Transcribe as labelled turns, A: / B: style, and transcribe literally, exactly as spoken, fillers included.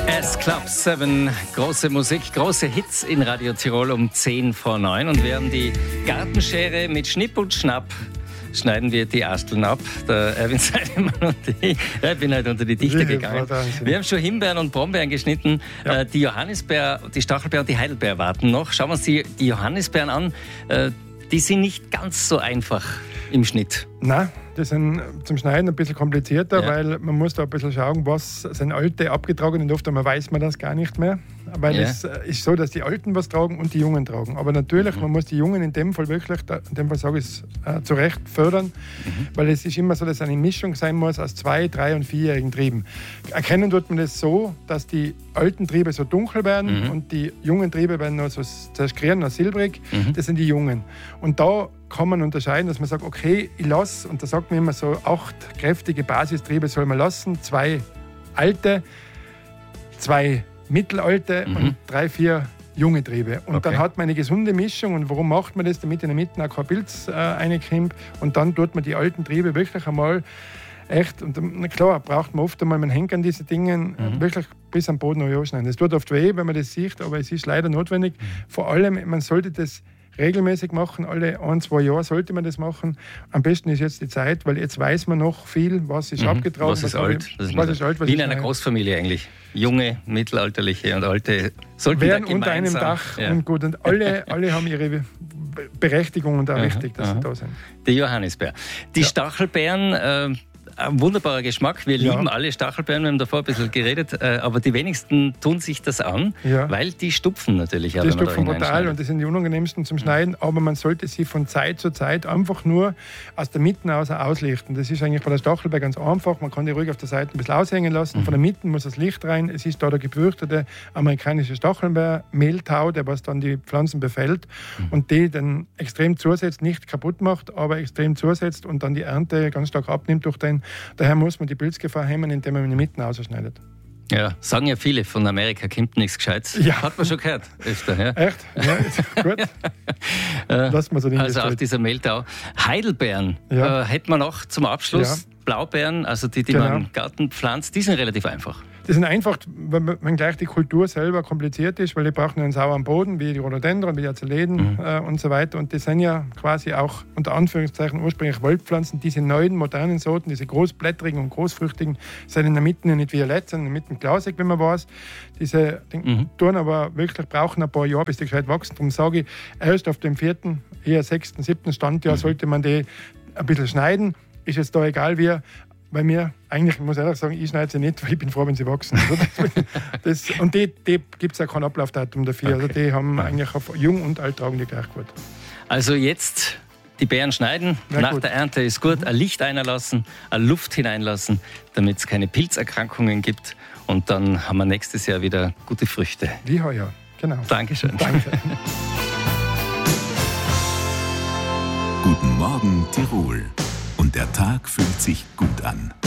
A: S-Club sieben, große Musik, große Hits in Radio Tirol um zehn vor neun. Und wir haben die Gartenschere mit Schnipp und Schnapp. Schneiden wir die Asteln ab. Der Erwin Seidemann und ich. Ja, ich bin halt unter die Dichter gegangen. Wir haben schon Himbeeren und Brombeeren geschnitten. Ja. Die Johannisbeer, die Stachelbeer und die Heidelbeer warten noch. Schauen wir uns die, die Johannisbeeren an. Die sind nicht ganz so einfach im Schnitt. Nein,
B: die sind zum Schneiden ein bisschen komplizierter, ja. Weil man muss da ein bisschen schauen, was sind alte abgetragen und oft einmal weiß man das gar nicht mehr. Weil ja. Es ist so, dass die Alten was tragen und die Jungen tragen. Aber natürlich, mhm. man muss die Jungen in dem Fall wirklich, in dem Fall sage ich es, äh, zu Recht fördern, mhm. weil es ist immer so, dass eine Mischung sein muss aus zwei-, drei- und vierjährigen Trieben. Erkennen tut man das so, dass die alten Triebe so dunkel werden mhm. und die jungen Triebe werden noch so zerskrieren, noch silbrig. Mhm. Das sind die Jungen. Und da kann man unterscheiden, dass man sagt, okay, ich lasse, und da sagt man immer so, acht kräftige Basistriebe soll man lassen, zwei alte, zwei mittelalte mhm. und drei, vier junge Triebe. Und okay. dann hat man eine gesunde Mischung. Und warum macht man das? Damit in der Mitte auch kein Pilz äh, reinkommt. Und dann tut man die alten Triebe wirklich einmal echt, und na klar, braucht man oft einmal, man hängt an diese Dingen mhm. wirklich bis am Boden anschneiden. Das tut oft weh, wenn man das sieht, aber es ist leider notwendig. Mhm. Vor allem, man sollte das regelmäßig machen, alle ein, zwei Jahre sollte man das machen. Am besten ist jetzt die Zeit, weil jetzt weiß man noch viel, was ist mhm. abgetragen.
A: Was ist was alt.
B: Was, was ist alt was
A: Wie
B: in
A: einer
B: neu.
A: Großfamilie eigentlich. Junge, mittelalterliche und alte sollten
B: werden
A: da
B: unter einem Dach ja. und gut. Und alle, alle haben ihre Berechtigung und auch aha, wichtig, dass aha. sie da sind.
A: Die Johannisbeer. Die ja. Stachelbeeren, äh, ein wunderbarer Geschmack. Wir ja. lieben alle Stachelbeeren, wir haben davor ein bisschen geredet, aber die wenigsten tun sich das an, ja. weil die stupfen natürlich.
B: Die stupfen brutal und die sind die unangenehmsten zum Schneiden, ja. aber man sollte sie von Zeit zu Zeit einfach nur aus der Mitte aus auslichten. Das ist eigentlich bei der Stachelbeer ganz einfach, man kann die ruhig auf der Seite ein bisschen aushängen lassen, mhm. von der Mitte muss das Licht rein, es ist da der gefürchtete amerikanische Stachelbeer, Mehltau, der was dann die Pflanzen befällt mhm. und die dann extrem zusetzt, nicht kaputt macht, aber extrem zusetzt und dann die Ernte ganz stark abnimmt durch den. Daher muss man die Pilzgefahr hemmen, indem man in die Mitte ausschneidet.
A: Ja, sagen ja viele, von Amerika kommt nichts Gescheites. Ja. Hat man schon gehört. Öfter, ja.
B: Echt? Ja, gut. Lass mal so den
A: Also auch dieser Mehltau. Heidelbeeren ja. äh, hätte man noch zum Abschluss. Ja. Blaubeeren, also die, die genau. man im Garten pflanzt, die sind relativ einfach. Die sind einfach, wenn gleich die Kultur selber kompliziert ist, weil die brauchen einen sauren Boden, wie die Rhododendron, wie die Azaleden mhm. äh, und so weiter. Und die sind ja quasi auch unter Anführungszeichen ursprünglich Waldpflanzen. Diese neuen, modernen Sorten, diese großblättrigen und großfrüchtigen, sind in der Mitte nicht violett, sondern in der Mitte glasig, wenn man weiß. Diese die mhm. tun aber wirklich, brauchen ein paar Jahre, bis die gescheit wachsen. Darum sage ich, erst auf dem vierten, eher sechsten, siebten Standjahr mhm. sollte man die ein bisschen schneiden. Ist jetzt da egal wie, weil mir eigentlich, ich muss ehrlich sagen, ich schneide sie nicht, weil ich bin froh, wenn sie wachsen. das, und die, die gibt es auch kein Ablaufdatum dafür. Okay. Also die haben eigentlich auf jung und alt tragen die gleich gut. Also jetzt die Beeren schneiden, ja, nach gut. der Ernte ist gut, ein Licht einlassen, eine Luft hineinlassen, damit es keine Pilzerkrankungen gibt. Und dann haben wir nächstes Jahr wieder gute Früchte.
B: Wie heuer, genau.
A: Dankeschön.
B: Danke.
C: Guten Morgen Tirol. Und der Tag fühlt sich gut an.